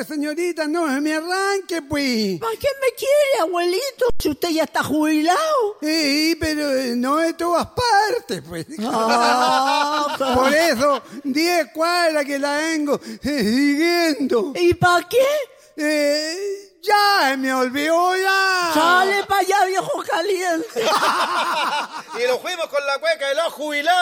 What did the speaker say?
señorita, no me arranque, pues. ¿Para qué me quiere, abuelito, si usted ya está jubilado? Sí, pero no de todas partes, pues. Ah, Por eso, 10 cuadras que la vengo siguiendo. ¿y para qué? Ya, me olvidó ya. Sale para allá, viejo caliente. Y nos fuimos con la cueca de los jubilados.